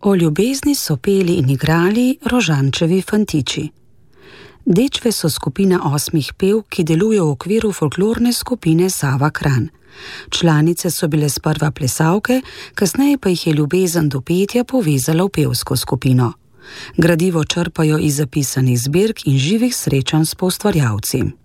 O ljubezni so peli in igrali Rožančevi fantiči. Dečve so skupina 8 pevk, ki deluje v okviru folklorne skupine Sava Kranj. Članice so bile sprva plesavke, kasneje pa jih je ljubezen do petja povezala v pevsko skupino. Gradivo črpajo iz zapisanih zbirk in živih srečanj s poustvarjalci.